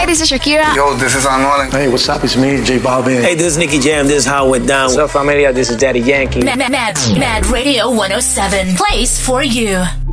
this is Shakira. Yo, this is Anuel. Hey, what's up? It's me, J Balvin. Hey, this is Nicky Jam. This is how it went down. What's up, familia? This is Daddy Yankee. Mad Radio 107. Place for you.